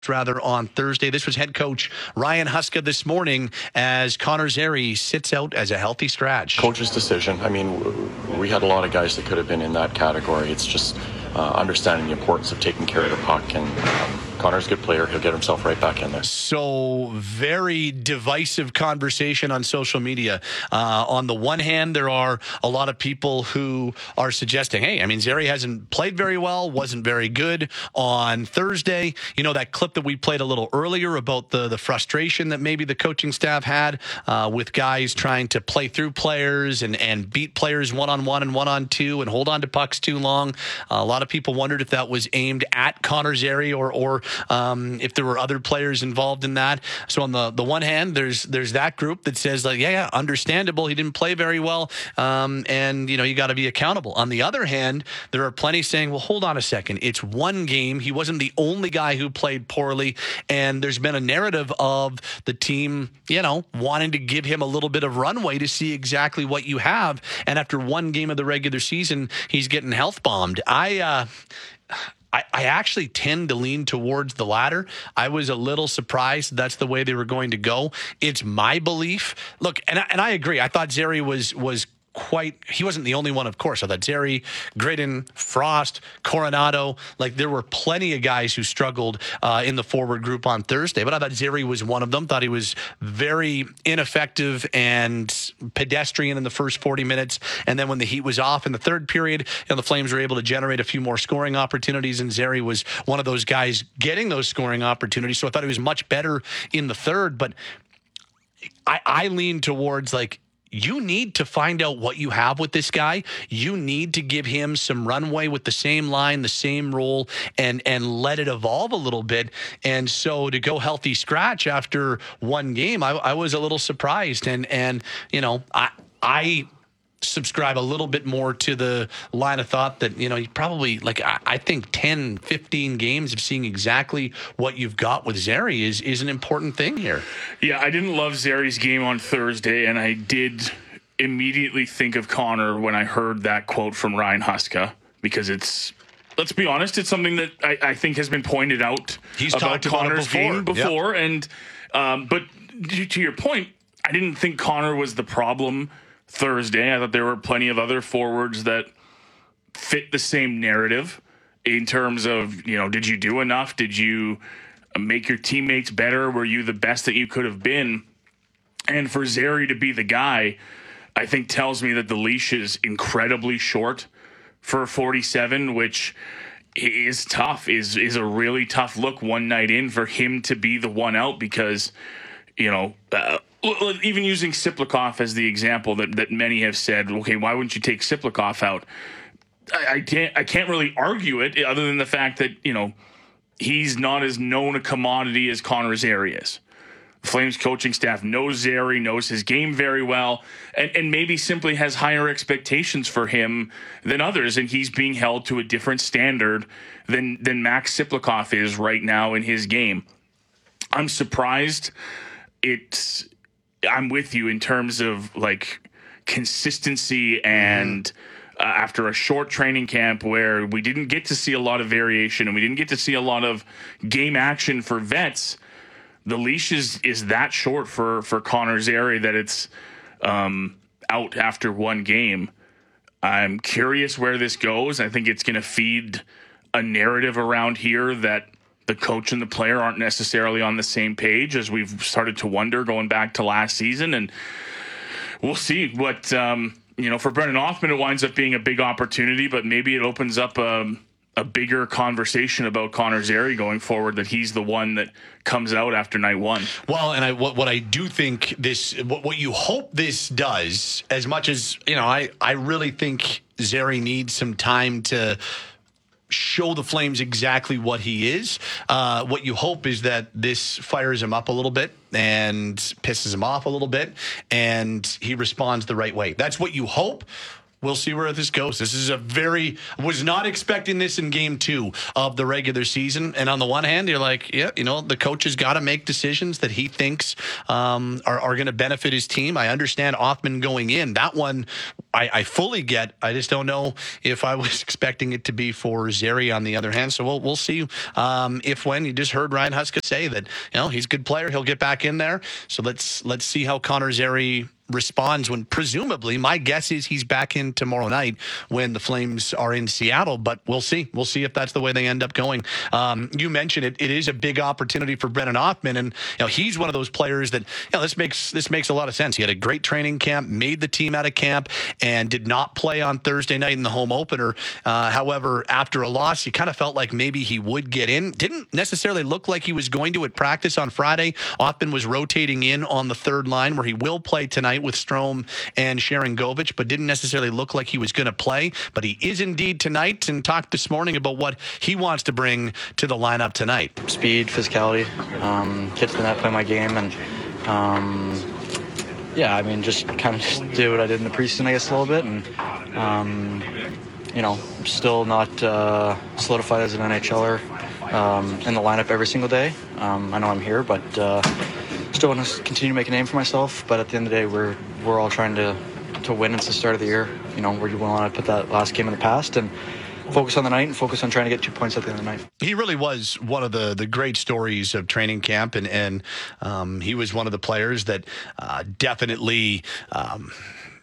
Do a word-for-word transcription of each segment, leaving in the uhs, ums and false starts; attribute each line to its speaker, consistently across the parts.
Speaker 1: rather on Thursday. This was head coach Ryan Huska this morning as Connor Zary sits out as a healthy scratch.
Speaker 2: Coach's decision. I mean, we had a lot of guys that could have been in that category. It's just uh, understanding the importance of taking care of the puck, and um, Connor's a good player. He'll get himself right back in there.
Speaker 1: So very divisive conversation on social media. Uh, on the one hand, there are a lot of people who are suggesting, hey, I mean, Zary hasn't played very well, wasn't very good on Thursday. You know, that clip that we played a little earlier about the, the frustration that maybe the coaching staff had uh, with guys trying to play through players and, and beat players one-on-one and one-on-two and hold on to pucks too long. Uh, a lot of people wondered if that was aimed at Connor Zary or, or um, if there were other players involved in that. So on the, the one hand, there's there's that group that says, like, yeah, yeah, understandable. He didn't play very well. Um, and, you know, you got to be accountable. On the other hand, there are plenty saying, well, hold on a second. It's one game. He wasn't the only guy who played poorly. And there's been a narrative of the team, you know, wanting to give him a little bit of runway to see exactly what you have. And after one game of the regular season, he's getting health bombed. I, uh, I, I actually tend to lean towards the latter. I was a little surprised that's the way they were going to go. It's my belief. Look, and I, and I agree. I thought Zary was was quite, he wasn't the only one, of course. I thought Zary, Gridden, Frost, Coronado, like there were plenty of guys who struggled uh, in the forward group on Thursday, but I thought Zary was one of them. Thought he was very ineffective and pedestrian in the first forty minutes. And then when the heat was off in the third period, you know, the Flames were able to generate a few more scoring opportunities, and Zary was one of those guys getting those scoring opportunities. So I thought he was much better in the third, but I, I lean towards, like, you need to find out what you have with this guy. You need to give him some runway with the same line, the same role, and and let it evolve a little bit. And so to go healthy scratch after one game, I, I was a little surprised. And, and you know, I I subscribe a little bit more to the line of thought that, you know, you probably, like, I, I think ten, fifteen games of seeing exactly what you've got with Zary is, is an important thing here.
Speaker 3: Yeah, I didn't love Zary's game on Thursday, and I did immediately think of Connor when I heard that quote from Ryan Huska, because it's, let's be honest, it's something that I, I think has been pointed out
Speaker 1: He's
Speaker 3: about
Speaker 1: talked
Speaker 3: Connor's
Speaker 1: about it before.
Speaker 3: game before.
Speaker 1: Yep.
Speaker 3: And um, but to, to your point, I didn't think Connor was the problem Thursday. I thought there were plenty of other forwards that fit the same narrative in terms of, you know, did you do enough? Did you make your teammates better? Were you the best that you could have been? And for Zary to be the guy, I think tells me that the leash is incredibly short for forty-seven, which is tough, is is a really tough look one night in for him to be the one out, because, you know, uh, even using Siplikov as the example that, that many have said, okay, why wouldn't you take Siplikov out? I, I can't I can't really argue it, other than the fact that, you know, he's not as known a commodity as Connor Zary is. The Flames coaching staff knows Zary, knows his game very well, and, and maybe simply has higher expectations for him than others, and he's being held to a different standard than, than Max Siplikov is right now in his game. I'm surprised. It's... I'm with you in terms of, like, consistency and mm-hmm. uh, after a short training camp where we didn't get to see a lot of variation and we didn't get to see a lot of game action for vets, the leash is, is that short for, for Connor Zary that it's um, out after one game. I'm curious where this goes. I think it's going to feed a narrative around here that the coach and the player aren't necessarily on the same page, as we've started to wonder going back to last season. And we'll see what, um, you know, for Brennan Othmann, it winds up being a big opportunity, but maybe it opens up a, a bigger conversation about Connor Zary going forward, that he's the one that comes out after night one.
Speaker 1: Well, and I, what, what I do think this, what, what you hope this does, as much as, you know, I, I really think Zary needs some time to show the Flames exactly what he is. Uh, what you hope is that this fires him up a little bit and pisses him off a little bit, and he responds the right way. That's what you hope. we'll see where this goes. This is a very, was not expecting this in game two of the regular season. And on the one hand, you're like, yeah, you know, the coach has got to make decisions that he thinks um, are, are going to benefit his team. I understand Othmann going in. That one I, I fully get. I just don't know if I was expecting it to be for Zary on the other hand. So we'll we'll see um, if when. You just heard Ryan Huska say that, you know, he's a good player. He'll get back in there. So let's let's see how Connor Zary responds when presumably, my guess is he's back in tomorrow night when the Flames are in Seattle, but we'll see. We'll see if that's the way they end up going. Um, you mentioned it. It is a big opportunity for Brennan Othmann, and you know he's one of those players that, you know, this makes this makes a lot of sense. He had a great training camp, made the team out of camp, and did not play on Thursday night in the home opener. Uh, however, after a loss, he kind of felt like maybe he would get in. Didn't necessarily look like he was going to at practice on Friday. Othmann was rotating in on the third line where he will play tonight with Strome and Sharangovich, but didn't necessarily look like he was going to play. But he is indeed tonight, and talked this morning about what he wants to bring to the lineup tonight.
Speaker 4: Speed, physicality, um, get to the net, play my game, and um, yeah, I mean, just kind of just do what I did in the preseason, I guess, a little bit, and um, you know, still not uh, solidified as an NHLer um, in the lineup every single day. Um, I know I'm here, but uh, still want to continue to make a name for myself. But at the end of the day, we're we're all trying to to win. It's the start of the year. You know, we want to put that last game in the past and focus on the night and focus on trying to get two points at the end of the night.
Speaker 1: He really was one of the, the great stories of training camp, and, and um, he was one of the players that uh, definitely um,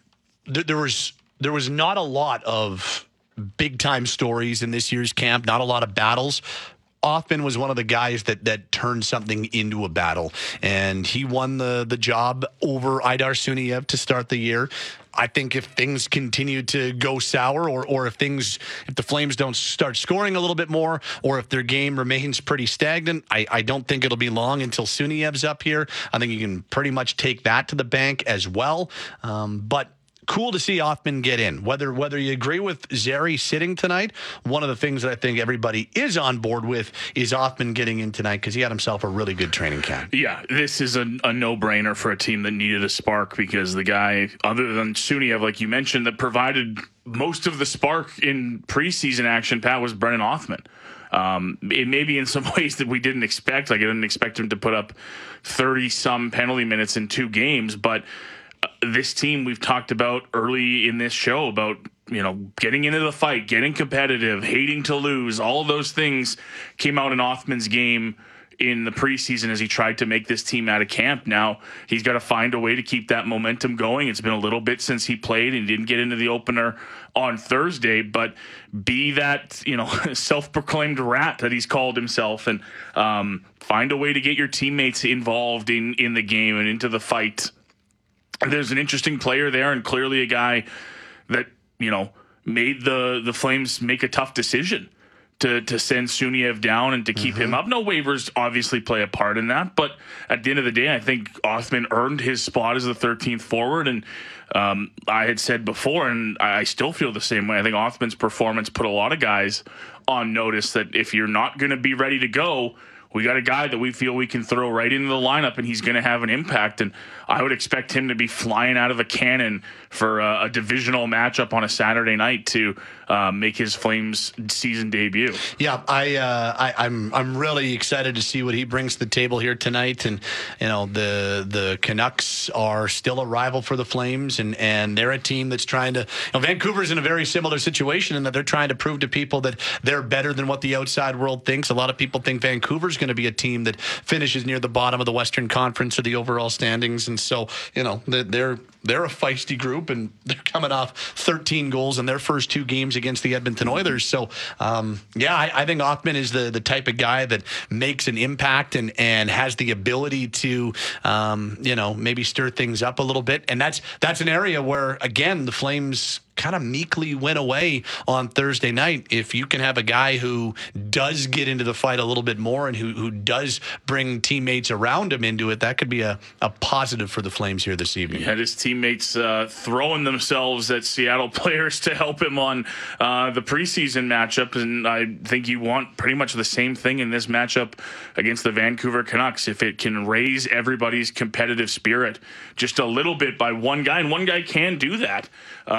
Speaker 1: th- there was there was not a lot of big time stories in this year's camp, not a lot of battles. Othmann was one of the guys that that turned something into a battle, and he won the the job over Aidar Suniev to start the year. I think if things continue to go sour, or or if things if the Flames don't start scoring a little bit more, or if their game remains pretty stagnant, I, I don't think it'll be long until Suniev's up here. I think you can pretty much take that to the bank as well. Um, but cool to see Othmann get in. Whether whether you agree with Zary sitting tonight, one of the things that I think everybody is on board with is Othmann getting in tonight because he had himself a really good training camp.
Speaker 3: Yeah, this is a, a no-brainer for a team that needed a spark, because the guy, other than Suniev, like you mentioned, that provided most of the spark in preseason action, Pat, was Brennan Othmann. Um, it may be in some ways that we didn't expect. Like, I didn't expect him to put up thirty-some penalty minutes in two games, but this team we've talked about early in this show about, you know, getting into the fight, getting competitive, hating to lose, all of those things came out in Othmann's game in the preseason as he tried to make this team out of camp. Now he's got to find a way to keep that momentum going. It's been a little bit since he played and didn't get into the opener on Thursday, but be that, you know, self-proclaimed rat that he's called himself, and um, find a way to get your teammates involved in, in the game and into the fight. There's an interesting player there, and clearly a guy that, you know, made the, the Flames make a tough decision to to send Suniev down and to keep mm-hmm. him up. No waivers obviously play a part in that, but at the end of the day, I think Othmann earned his spot as the thirteenth forward, and um, I had said before, and I still feel the same way. I think Othmann's performance put a lot of guys on notice that if you're not going to be ready to go, we got a guy that we feel we can throw right into the lineup, and he's going to have an impact. And I would expect him to be flying out of a cannon for a, a divisional matchup on a Saturday night to uh, make his Flames season debut.
Speaker 1: Yeah, I, uh, I, I'm I'm really excited to see what he brings to the table here tonight. And you know, the the Canucks are still a rival for the Flames, and, and they're a team that's trying to. You know, Vancouver's in a very similar situation in that they're trying to prove to people that they're better than what the outside world thinks. A lot of people think Vancouver's going to be a team that finishes near the bottom of the Western Conference or the overall standings, and so you know they're they're a feisty group, and they're coming off thirteen goals in their first two games against the Edmonton Oilers. So um, yeah, I, I think Othmann is the the type of guy that makes an impact and and has the ability to um, you know maybe stir things up a little bit, and that's that's an area where again the Flames kind of meekly went away on Thursday night. If you can have a guy who does get into the fight a little bit more and who, who does bring teammates around him into it, that could be a, a positive for the Flames here this evening.
Speaker 3: He had his teammates uh, throwing themselves at Seattle players to help him on uh, the preseason matchup, and I think you want pretty much the same thing in this matchup against the Vancouver Canucks. If it can raise everybody's competitive spirit just a little bit by one guy, and one guy can do that, um, then I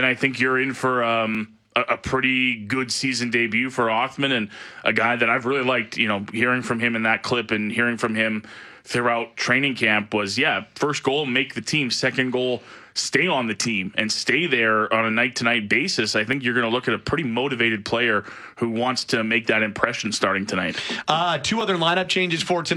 Speaker 3: I think you're in for um, a, a pretty good season debut for Othmann, and a guy that I've really liked, you know, hearing from him in that clip and hearing from him throughout training camp was, yeah, first goal, make the team. Second goal, stay on the team and stay there on a night-to-night basis. I think you're going to look at a pretty motivated player who wants to make that impression starting tonight.
Speaker 1: Uh, two other lineup changes for tonight.